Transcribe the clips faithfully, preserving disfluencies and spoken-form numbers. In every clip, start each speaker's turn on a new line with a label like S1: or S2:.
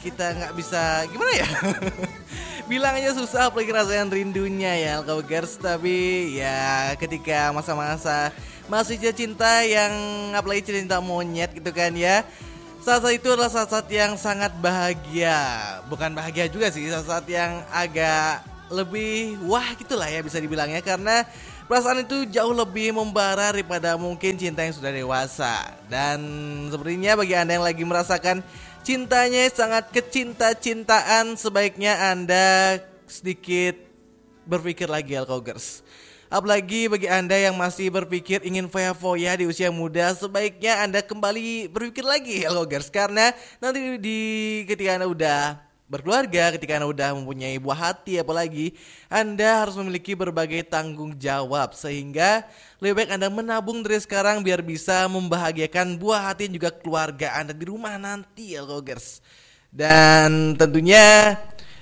S1: kita nggak bisa gimana ya? Bilangnya susah apalagi rasain rindunya ya Alkawagers. Tapi ya ketika masa-masa masih cinta yang apalagi cinta monyet gitu kan ya, saat-saat itu adalah saat-saat yang sangat bahagia. Bukan bahagia juga sih, saat-saat yang agak lebih wah gitulah ya bisa dibilangnya. Karena perasaan itu jauh lebih membara daripada mungkin cinta yang sudah dewasa. Dan sepertinya bagi Anda yang lagi merasakan cintanya sangat kecinta-cintaan, sebaiknya Anda sedikit berpikir lagi Alkawagers. Apalagi bagi Anda yang masih berpikir ingin foya-foya di usia muda, sebaiknya Anda kembali berpikir lagi Alkawagers. Karena nanti di ketika Anda udah berkeluarga, ketika Anda udah mempunyai buah hati, apalagi Anda harus memiliki berbagai tanggung jawab. Sehingga lebih baik Anda menabung dari sekarang biar bisa membahagiakan buah hati dan juga keluarga Anda di rumah nanti Alkawagers. Dan tentunya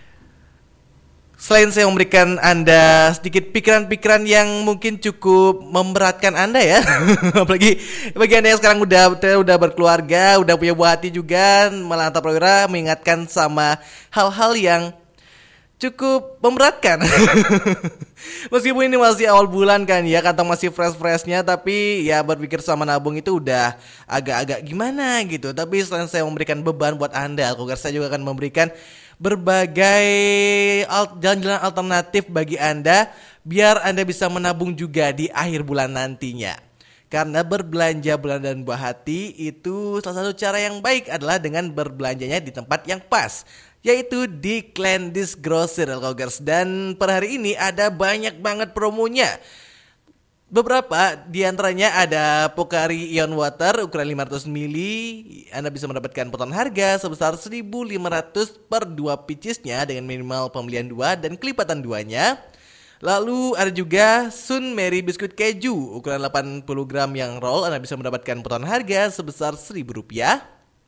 S1: selain saya memberikan Anda sedikit pikiran-pikiran yang mungkin cukup memberatkan Anda ya, apalagi bagi Anda yang sekarang udah udah berkeluarga, udah punya buah hati juga, malah Anta Prawira mengingatkan sama hal-hal yang cukup memberatkan. Meskipun ini masih awal bulan kan ya, kantong masih fresh-freshnya, tapi ya berpikir sama nabung itu udah agak-agak gimana gitu. Tapi selain saya memberikan beban buat Anda, Alkawagers, saya juga akan memberikan berbagai jalan-jalan alternatif bagi Anda biar Anda bisa menabung juga di akhir bulan nantinya. Karena berbelanja bulan buah hati itu salah satu cara yang baik adalah dengan berbelanjanya di tempat yang pas, yaitu di Clandis Grocer Alkawagers. Dan per hari ini ada banyak banget promonya. Beberapa diantaranya ada Pocari Ion Water ukuran lima ratus mililiter. Anda bisa mendapatkan potongan harga sebesar seribu lima ratus per dua picisnya dengan minimal pembelian dua dan kelipatan duanya. Lalu ada juga Sun Mary biskuit keju ukuran delapan puluh gram yang roll. Anda bisa mendapatkan potongan harga sebesar seribu rupiah.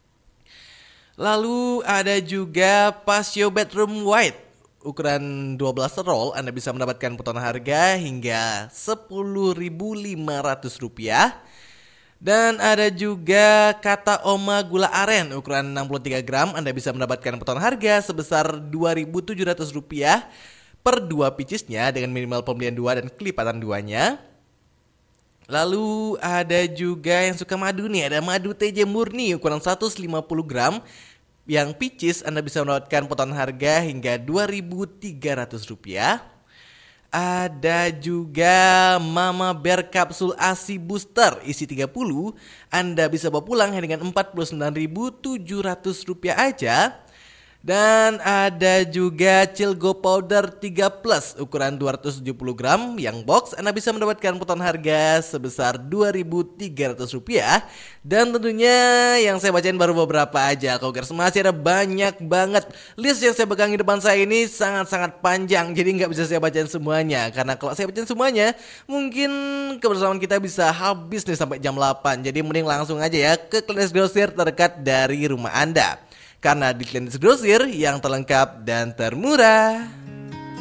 S1: Lalu ada juga Pasio Bedroom White ukuran dua belas roll. Anda bisa mendapatkan potongan harga hingga sepuluh ribu lima ratus rupiah. Dan ada juga Kata Oma Gula Aren ukuran enam puluh tiga gram. Anda bisa mendapatkan potongan harga sebesar dua ribu tujuh ratus rupiah per dua picisnya dengan minimal pembelian dua dan kelipatan duanya. Lalu ada juga yang suka madu nih, ada madu T J murni ukuran seratus lima puluh gram. Yang picis Anda bisa mendapatkan potongan harga hingga dua ribu tiga ratus rupiah. Ada juga Mama Bear Kapsul A S I Booster isi tiga puluh. Anda bisa bawa pulang hanya dengan empat puluh sembilan ribu tujuh ratus rupiah aja. Dan ada juga Cilgo Powder tiga plus ukuran dua ratus tujuh puluh gram yang box. Anda bisa mendapatkan potongan harga sebesar dua ribu tiga ratus rupiah. Dan tentunya yang saya bacain baru beberapa aja Alkawagers. Masih ada banyak banget. List yang saya pegang di depan saya ini sangat-sangat panjang, jadi gak bisa saya bacain semuanya. Karena kalau saya bacain semuanya mungkin kebersamaan kita bisa habis nih sampai jam delapan. Jadi mending langsung aja ya ke Clandis Grocer terdekat dari rumah Anda. Karena di Clandis Grocer yang terlengkap dan termurah.